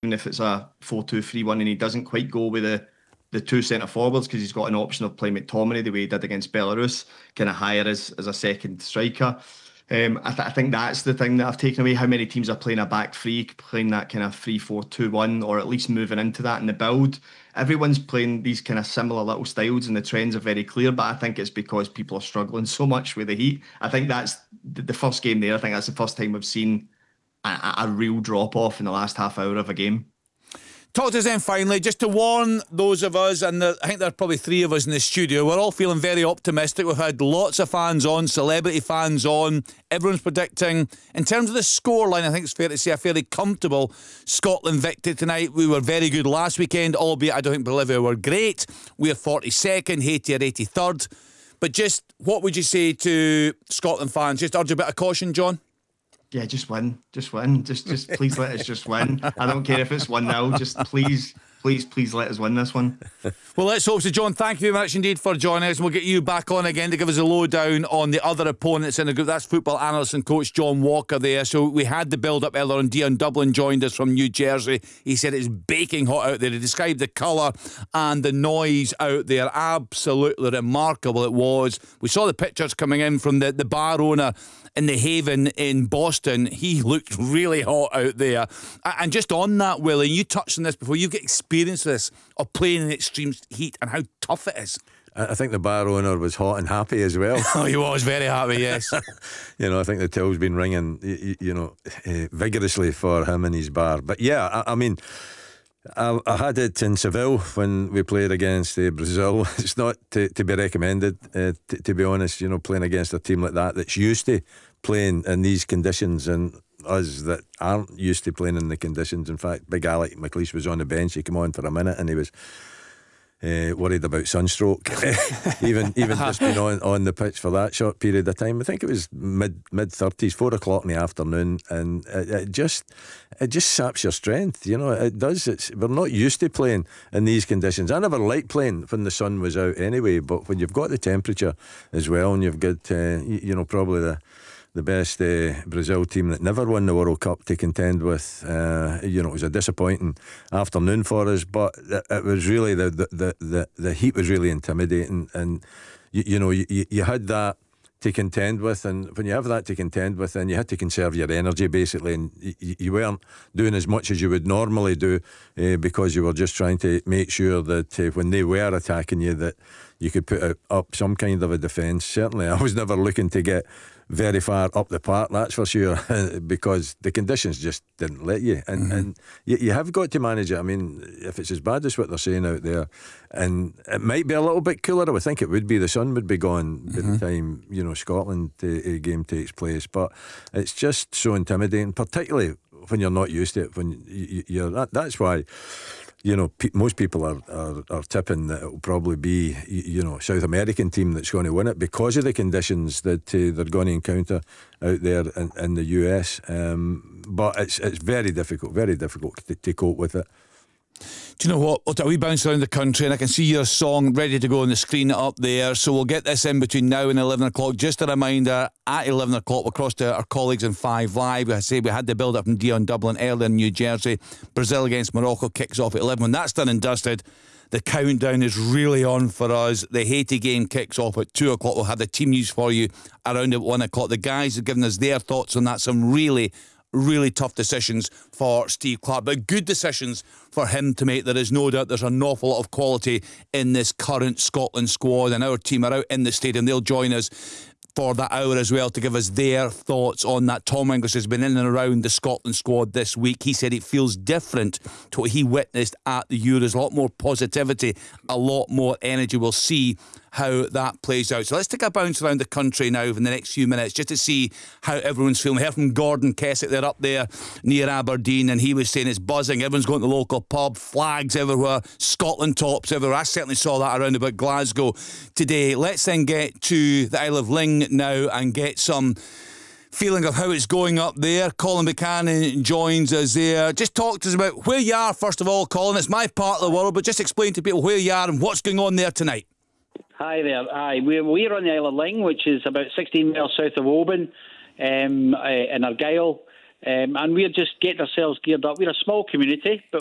even if it's a 4-2-3-1 and he doesn't quite go with the two centre forwards because he's got an option of playing McTominay the way he did against Belarus, kind of higher as a second striker. I think that's the thing that I've taken away. How many teams are playing a back three, playing that kind of 3-4-2-1, or at least moving into that in the build. Everyone's playing these kind of similar little styles, and the trends are very clear. But I think it's because people are struggling so much with the heat. I think that's the first game there. I think that's the first time we've seen a real drop off in the last half hour of a game. Talk to us then finally, just to warn those of us, and I think there are probably three of us in the studio, we're all feeling very optimistic. We've had lots of fans on, celebrity fans on. Everyone's predicting, in terms of the scoreline, I think it's fair to say a fairly comfortable Scotland victory tonight. We were very good last weekend, albeit I don't think Bolivia were great. We are 42nd, Haiti are 83rd. But just, what would you say to Scotland fans? Just urge a bit of caution, John? Yeah, just win. Just please let us just win. I don't care if it's 1-0. Just please let us win this one. Well, let's hope so, John. Thank you very much indeed for joining us. We'll get you back on again to give us a lowdown on the other opponents in the group. That's football analyst and coach John Walker there. So we had the build-up earlier on. Dion Dublin joined us from New Jersey. He said it's baking hot out there. He described the colour and the noise out there. Absolutely remarkable it was. We saw the pictures coming in from the bar owner in the Haven in Boston. He looked really hot out there. And just on that, Willie, you touched on this before. You've got experience of this, of playing in extreme heat and how tough it is. I think the bar owner was hot and happy as well. Oh, he was very happy, yes. I think the till's been ringing, vigorously for him and his bar. But yeah, I mean, I had it in Seville when we played against Brazil. It's not to be recommended, to be honest, playing against a team like that's used to playing in these conditions, and us that aren't used to playing in the conditions. In fact, big Alec McLeish was on the bench. He came on for a minute and he was worried about sunstroke. even just being on the pitch for that short period of time. I think it was mid-30s, 4 o'clock in the afternoon, and it just saps your strength. It does. We're not used to playing in these conditions. I never liked playing when the sun was out anyway, but when you've got the temperature as well, and you've got probably the best Brazil team that never won the World Cup to contend with. It was a disappointing afternoon for us, but it was really the heat was really intimidating, and you had that to contend with, and when you have that to contend with, then you had to conserve your energy basically, and you weren't doing as much as you would normally do because you were just trying to make sure that when they were attacking you, that you could put up some kind of a defence. Certainly I was never looking to get very far up the park, that's for sure, because the conditions just didn't let you. And you have got to manage it. I mean, if it's as bad as what they're saying out there, and it might be a little bit cooler, I would think it would be. The sun would be gone by the time Scotland game takes place. But it's just so intimidating, particularly when you're not used to it. When you're that's why. Most people are tipping that it will probably be South American team that's going to win it because of the conditions that they're going to encounter out there in the US. But it's very difficult to cope with it. Do you know what? We bounce around the country and I can see your song ready to go on the screen up there. So we'll get this in between now and 11 o'clock. Just a reminder, at 11 o'clock, we'll cross to our colleagues in 5 Live. I say we had the build-up from Dion Dublin earlier in New Jersey. Brazil against Morocco kicks off at 11. When that's done and dusted, the countdown is really on for us. The Haiti game kicks off at 2 o'clock. We'll have the team news for you around at 1 o'clock. The guys have given us their thoughts on that. Some really tough decisions for Steve Clarke, but good decisions for him to make. There is no doubt there's an awful lot of quality in this current Scotland squad, and our team are out in the stadium. They'll join us for that hour as well to give us their thoughts on that. Tom English has been in and around the Scotland squad this week. He said it feels different to what he witnessed at the Euros. A lot more positivity, a lot more energy. We'll see how that plays out. So let's take a bounce around the country now in the next few minutes just to see how everyone's feeling. We heard from Gordon Kessick, they're up there near Aberdeen, and he was saying it's buzzing. Everyone's going to the local pub, flags everywhere, Scotland tops everywhere. I certainly saw that around about Glasgow today. Let's then get to the Isle of Ling now and get some feeling of how it's going up there. Colin Buchanan joins us there. Just talk to us about where you are, first of all, Colin. It's my part of the world, but just explain to people where you are and what's going on there tonight. Hi there. Hi. We're on the Isle of Ling, which is about 16 miles south of Oban, in Argyll, and we're just getting ourselves geared up. We're a small community, but